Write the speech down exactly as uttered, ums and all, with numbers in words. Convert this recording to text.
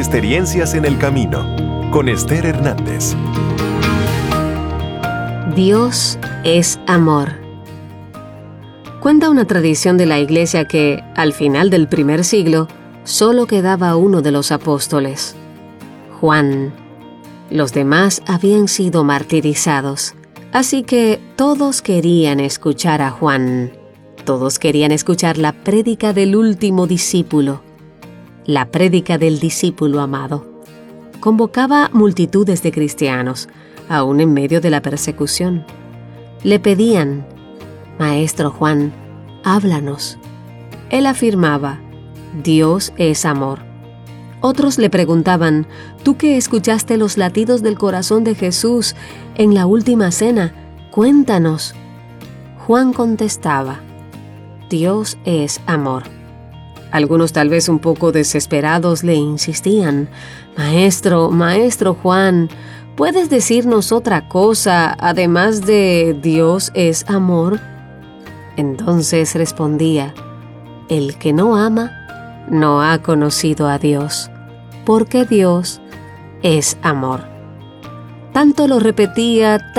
Experiencias en el camino, con Esther Hernández. Dios es amor. Cuenta una tradición de la Iglesia que, al final del primer siglo, solo quedaba uno de los apóstoles, Juan. Los demás habían sido martirizados, así que todos querían escuchar a Juan. Todos querían escuchar la prédica del último discípulo, la prédica del discípulo amado. Convocaba multitudes de cristianos, aún en medio de la persecución. Le pedían: Maestro Juan, háblanos. Él afirmaba: Dios es amor. Otros le preguntaban: Tú que escuchaste los latidos del corazón de Jesús en la última cena, cuéntanos. Juan contestaba: Dios es amor. Algunos, tal vez un poco desesperados, le insistían: Maestro, Maestro Juan, ¿puedes decirnos otra cosa además de Dios es amor? Entonces respondía: El que no ama, no ha conocido a Dios, porque Dios es amor. Tanto lo repetía,